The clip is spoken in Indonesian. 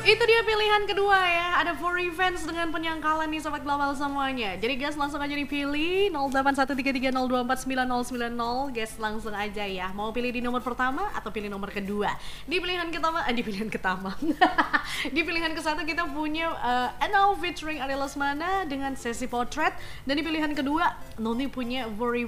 Itu dia pilihan kedua ya. Ada For Revenge dengan penyangkalan nih sobat global semuanya. Jadi guys langsung aja dipilih 081330249090. Guys langsung aja ya. Mau pilih di nomor pertama atau pilih nomor kedua? Di pilihan pertama, di pilihan pertama. Di pilihan ke satu kita punya Anal featuring Ari Lesmana dengan sesi potret, dan di pilihan kedua Noni punya For